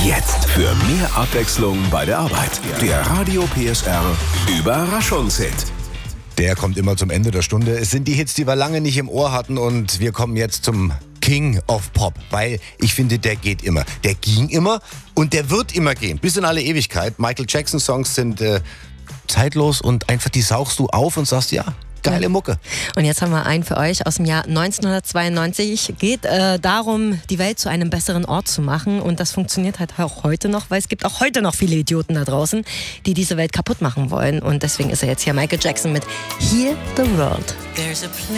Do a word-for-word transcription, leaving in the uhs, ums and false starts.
Jetzt für mehr Abwechslung bei der Arbeit. Der Radio P S R Überraschungshit. Der kommt immer zum Ende der Stunde. Es sind die Hits, die wir lange nicht im Ohr hatten, und wir kommen jetzt zum King of Pop, weil ich finde, der geht immer. Der ging immer und der wird immer gehen, bis in alle Ewigkeit. Michael Jackson Songs sind äh, zeitlos und einfach, die saugst du auf und sagst, ja, geile Mucke. Und jetzt haben wir einen für euch aus dem Jahr neunzehnhundertzweiundneunzig. Geht äh, darum, die Welt zu einem besseren Ort zu machen. Und das funktioniert halt auch heute noch, weil es gibt auch heute noch viele Idioten da draußen, die diese Welt kaputt machen wollen. Und deswegen ist er jetzt hier, Michael Jackson mit Heal the World.